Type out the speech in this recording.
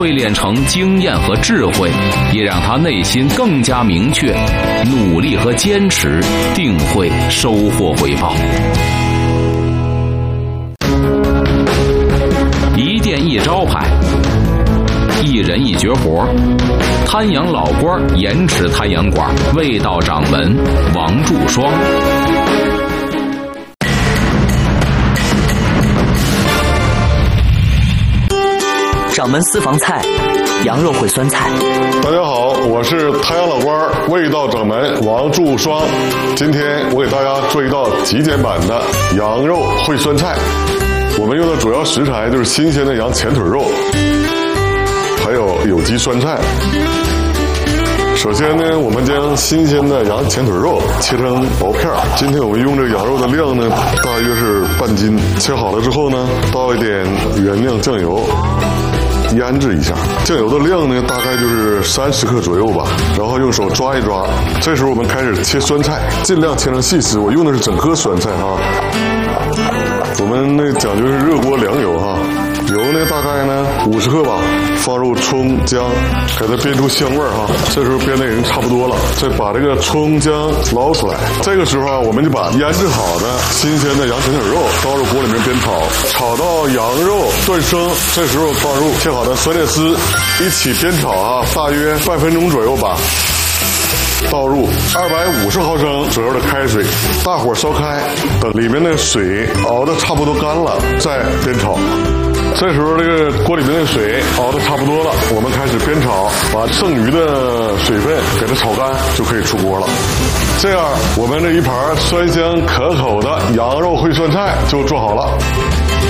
会练成经验和智慧，也让他内心更加明确，努力和坚持定会收获回报。一店一招牌，一人一绝活，滩阳老官盐池滩阳馆味道掌门王祝双。 掌门私房菜，羊肉烩酸菜。 大家好，我是滩阳老官味道掌门王祝双。今天我给大家做一道极简版的羊肉烩酸菜。我们用的主要食材就是新鲜的羊前腿肉，还有有机酸菜。首先呢，我们将新鲜的羊前腿肉切成薄片。今天我们用这个羊肉的量呢，大约是半斤。切好了之后呢，倒一点原酿酱油，腌制一下。酱油的量呢，大概就是30克左右吧，然后用手抓一抓。这时候我们开始切酸菜，尽量切成细丝。我用的是整颗酸菜哈。我们呢讲究是热锅凉油哈，油呢大概呢50克吧，放入葱姜，给它煸出香味哈。这时候煸的已经差不多了，再把这个葱姜捞出来。这个时候啊，我们就把腌制好的新鲜的羊前腿肉倒入锅里面煸炒，炒到羊肉断生，这时候放入切好的酸菜丝，一起煸炒啊，大约半分钟左右吧。倒入250毫升左右的开水，大火烧开，等里面的水熬得差不多干了，再煸炒。这时候这个锅里面的水熬得差不多了，我们开始煸炒，把剩余的水分给它炒干，就可以出锅了。这样我们这一盘酸香可口的羊肉烩酸菜就做好了。